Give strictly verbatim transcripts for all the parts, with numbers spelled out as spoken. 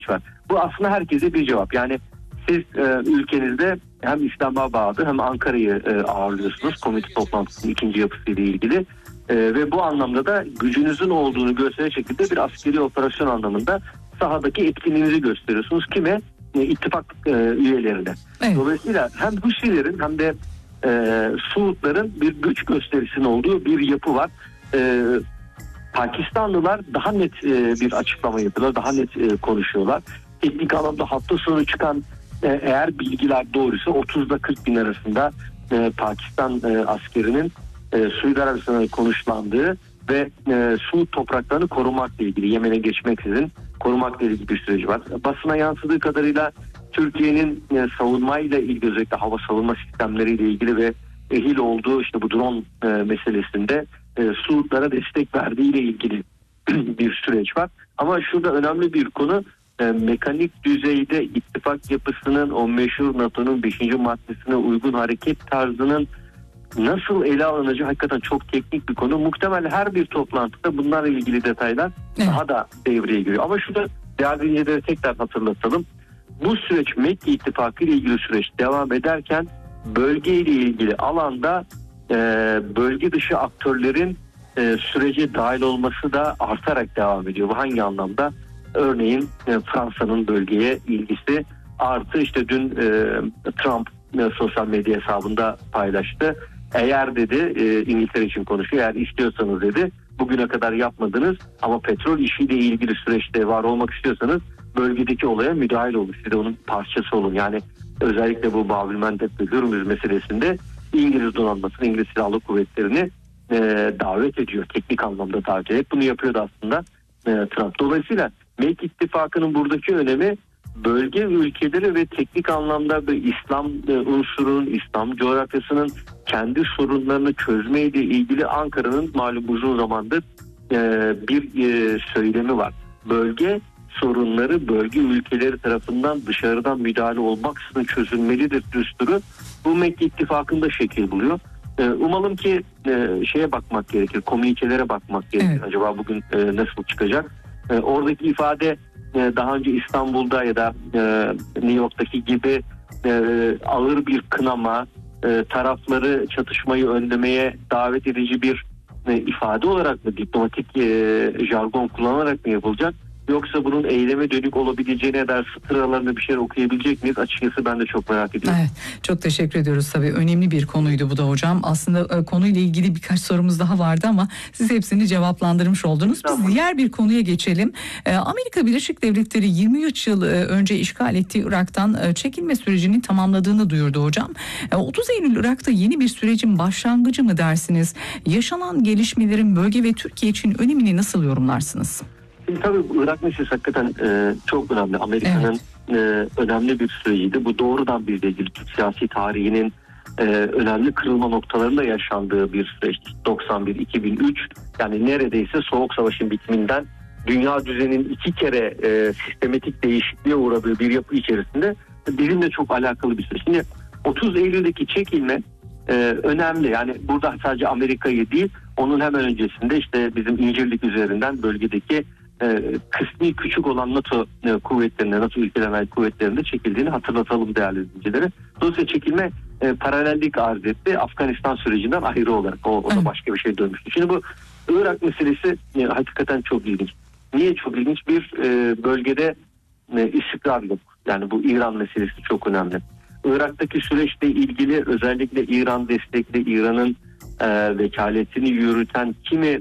var. Bu aslında herkese bir cevap. Yani siz e, ülkenizde hem İslamabad'ı hem Ankara'yı e, ağırlıyorsunuz komite toplantısının ikinci yapısıyla ilgili. E, ve bu anlamda da gücünüzün olduğunu gösterecek şekilde bir askeri operasyon anlamında sahadaki etkinliğinizi gösteriyorsunuz. Kime? E, ittifak e, üyelerine. Evet. Dolayısıyla hem Husilerin hem de e, Suudların bir güç gösterisinin olduğu bir yapı var. E, Pakistanlılar daha net e, bir açıklama yapıyorlar, daha net e, konuşuyorlar. Teknik anlamda hafta sonu çıkan e, eğer bilgiler doğruysa otuzla kırk bin arasında e, Pakistan e, askerinin e, Suudi Arabistan'da konuşlandığı ve e, Suud topraklarını korumakla ilgili, Yemen'e geçmeksizin korumakla ilgili bir süreci var. Basına yansıdığı kadarıyla Türkiye'nin e, savunmayla ilgili, özellikle hava savunma sistemleriyle ilgili ve ehil olduğu işte bu drone e, meselesinde e, Suudlara destek verdiğiyle ilgili bir süreç var. Ama şurada önemli bir konu, e, mekanik düzeyde ittifak yapısının, o meşhur NATO'nun beşinci maddesine uygun hareket tarzının nasıl ele alınacağı hakikaten çok teknik bir konu. Muhtemelen her bir toplantıda bunlarla ilgili detaylar evet. daha da devreye giriyor. Ama şurada değerli dinleyicileri tekrar hatırlatalım. Bu süreç Mekke İttifakı ile ilgili süreç devam ederken bölge ile ilgili alanda e, bölge dışı aktörlerin e, sürece dahil olması da artarak devam ediyor. Bu hangi anlamda? Örneğin e, Fransa'nın bölgeye ilgisi artı, işte dün e, Trump e, sosyal medya hesabında paylaştı. Eğer dedi, e, İngiltere için konuşuyor, eğer istiyorsanız dedi, bugüne kadar yapmadınız ama petrol işiyle ilgili süreçte var olmak istiyorsanız bölgedeki olaya müdahil olun, siz de onun parçası olun. Yani özellikle bu Bab-ül Mandeb ve Hürmüz meselesinde İngiliz donanmasını, İngiliz Silahlı Kuvvetleri'ni e, davet ediyor. Teknik anlamda davet ediyor. Bunu yapıyordu aslında e, Trump. Dolayısıyla Mekke İttifakı'nın buradaki önemi bölge ülkeleri ve teknik anlamda bir İslam e, unsurunun, İslam coğrafyasının kendi sorunlarını çözmeyle ilgili Ankara'nın malum uzun zamandır e, bir e, söylemi var. Bölge sorunları bölge ülkeleri tarafından dışarıdan müdahale olmaksızın çözülmelidir düsturu. Bu Mekke İttifakı'nda şekil buluyor. Ee, umalım ki e, şeye bakmak gerekir, komünikelere bakmak gerekir. Evet. Acaba bugün e, nasıl çıkacak? E, oradaki ifade e, daha önce İstanbul'da ya da e, New York'taki gibi e, ağır bir kınama, e, tarafları çatışmayı önlemeye davet edici bir e, ifade olarak mı, diplomatik e, jargon kullanarak mı yapılacak? Yoksa bunun eyleme dönük olabileceğine dair satır aralarında bir şeyler okuyabilecek miyiz? Açıkçası ben de çok merak ediyorum. Evet, çok teşekkür ediyoruz tabii. Önemli bir konuydu bu da hocam. Aslında e, konuyla ilgili birkaç sorumuz daha vardı ama siz hepsini cevaplandırmış oldunuz. Biz tamam. diğer bir konuya geçelim. E, Amerika Birleşik Devletleri yirmi üç yıl e, önce işgal ettiği Irak'tan e, çekilme sürecini tamamladığını duyurdu hocam. E, otuz Eylül Irak'ta yeni bir sürecin başlangıcı mı dersiniz? Yaşanan gelişmelerin bölge ve Türkiye için önemini nasıl yorumlarsınız? Şimdi tabii Irak meselesi hakikaten e, çok önemli. Amerika'nın evet. e, önemli bir süreciydi. Bu doğrudan bir ilgili Türk siyasi tarihinin e, önemli kırılma noktalarında yaşandığı bir süreç. doksan bir iki bin üç, yani neredeyse Soğuk Savaş'ın bitiminden dünya düzeninin iki kere e, sistematik değişikliğe uğradığı bir yapı içerisinde bizimle çok alakalı bir süreç. Şimdi otuz Eylül'deki çekilme e, önemli. Yani burada sadece Amerika'yı değil, onun hemen öncesinde işte bizim İncirlik üzerinden bölgedeki E, kısmi küçük olan NATO e, kuvvetlerine, NATO ülkelerine kuvvetlerinde çekildiğini hatırlatalım değerli izleyicileri. Dolayısıyla çekilme e, paralellik arz etti Afganistan sürecinden ayrı olarak. O, o da başka bir şey dönmüştü. Şimdi bu Irak meselesi e, hakikaten çok ilginç. Niye çok ilginç? Bir e, bölgede e, istikrar yok. Yani bu İran meselesi çok önemli. Irak'taki süreçle ilgili özellikle İran destekli, İran'ın e, vekaletini yürüten kimi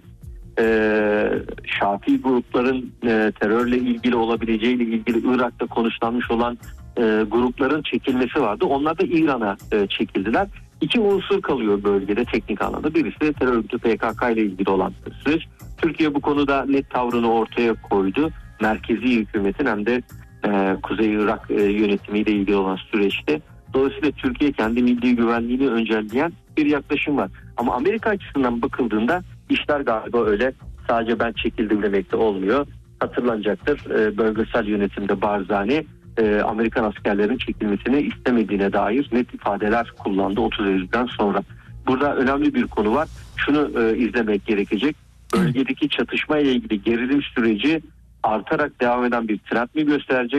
Ee, Şafii grupların e, terörle ilgili olabileceğiyle ilgili Irak'ta konuşlanmış olan e, grupların çekilmesi vardı. Onlar da İran'a e, çekildiler. İki unsur kalıyor bölgede teknik anlamda. Birisi de terör örgütü P K K ile ilgili olan süreç. Türkiye bu konuda net tavrını ortaya koydu. Merkezi hükümetin hem de e, Kuzey Irak e, yönetimiyle ilgili olan süreçte. Dolayısıyla Türkiye kendi milli güvenliğini öncelleyen bir yaklaşım var. Ama Amerika açısından bakıldığında işler galiba öyle sadece ben çekildim demek de olmuyor. Hatırlanacaktır, e, bölgesel yönetimde Barzani e, Amerikan askerlerin çekilmesini istemediğine dair net ifadeler kullandı otuz Eylül'den sonra. Burada önemli bir konu var. Şunu e, izlemek gerekecek. Bölgedeki çatışma ile ilgili gerilim süreci artarak devam eden bir trend mi gösterecek?